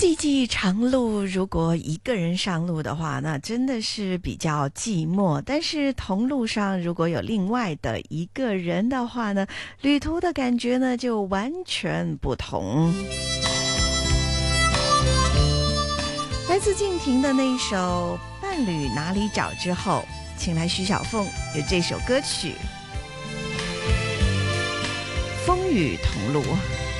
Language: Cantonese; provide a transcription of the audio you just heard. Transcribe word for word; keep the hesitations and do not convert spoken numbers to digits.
寂寂长路，如果一个人上路的话，那真的是比较寂寞。但是同路上如果有另外的一个人的话呢，旅途的感觉呢就完全不同。来自静婷的那一首《伴侣哪里找》之后，请来徐小凤有这首歌曲《风雨同路》。